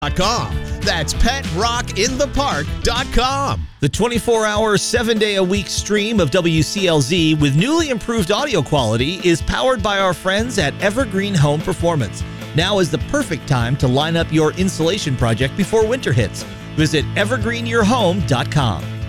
That's PetRockInThePark.com. The 24-hour, 7-day-a-week stream of WCLZ with newly improved audio quality is powered by our friends at Evergreen Home Performance. Now is the perfect time to line up your insulation project before winter hits. Visit evergreenyourhome.com.